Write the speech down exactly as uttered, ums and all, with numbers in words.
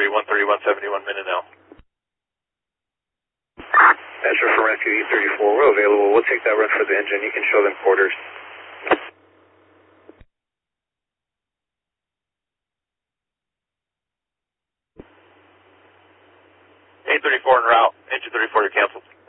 three, one thirty, one seventy-one minute now. Azure for Rescue E thirty-four, we're available. We'll take that run for the engine. You can show them quarters. A thirty-four en route. Engine thirty-four, you're canceled.